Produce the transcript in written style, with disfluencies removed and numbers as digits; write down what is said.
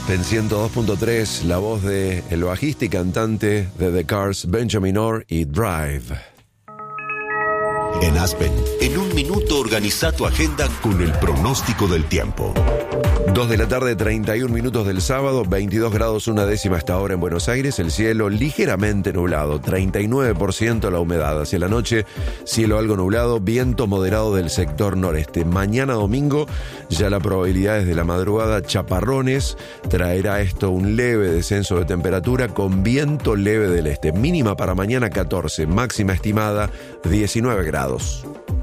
En 102.3, la voz de el bajista y cantante de The Cars, Benjamin Orr, y Drive. En Aspen, en un minuto organiza tu agenda con el pronóstico del tiempo. 2 de la tarde, 31 minutos del sábado, 22 grados 1/10 hasta ahora en Buenos Aires, el cielo ligeramente nublado, 39% la humedad. Hacia la noche, cielo algo nublado, viento moderado del sector noreste. Mañana domingo, ya la probabilidad es de la madrugada, chaparrones, traerá esto un leve descenso de temperatura con viento leve del este. Mínima para mañana 14, máxima estimada 19 grados.